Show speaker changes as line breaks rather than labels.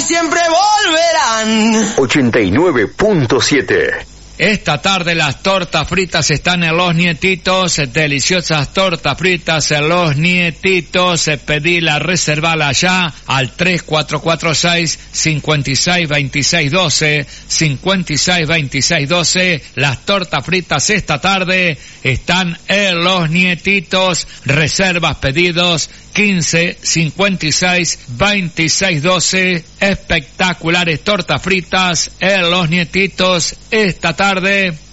siempre volverán.
89.7.
Esta tarde las tortas fritas están en Los Nietitos, deliciosas tortas fritas en Los Nietitos. Pedila, reservala ya al 3446-562612, 562612. Las tortas fritas esta tarde están en Los Nietitos. Reservas, pedidos 1556-2612. Espectaculares tortas fritas en Los Nietitos esta tarde.